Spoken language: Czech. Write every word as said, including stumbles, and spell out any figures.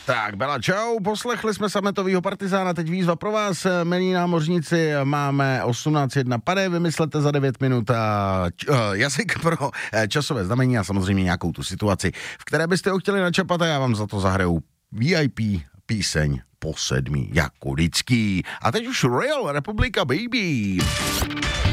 Tak, Bela, čau, poslechli jsme sametovýho partizána, teď výzva pro vás, milí námořníci, máme osmnáct jedna pade, vymyslete za devět minut a č- uh, jazyk pro časové znamení a samozřejmě nějakou tu situaci, v které byste ho chtěli načapat a já vám za to zahraju V I P píseň po sedmý, jako vždycky. A teď už Real Republika, baby.